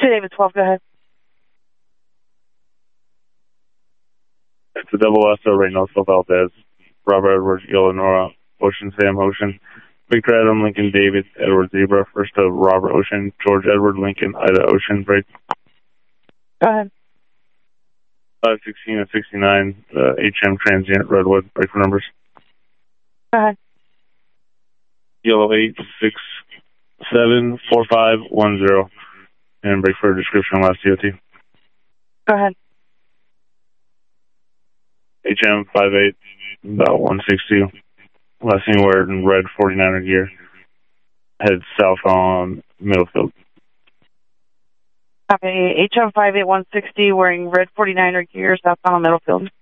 2 David 12, go ahead. It's a double SO Reynoso Valdez, Robert Edwards, Eleonora, Ocean Sam Ocean, Victor Adam Lincoln David Edward Zebra, first of Robert Ocean, George Edward Lincoln Ida Ocean, break. Go ahead. 516 and 69, HM Transient Redwood, break for numbers. Go ahead. Yellow 8674510, and break for description last DOT. Go ahead. HM 58, about 160, last seen wearing red 49er gear, head south on Middlefield. Copy. HM 58160 wearing red 49er gear southbound on Middlefield.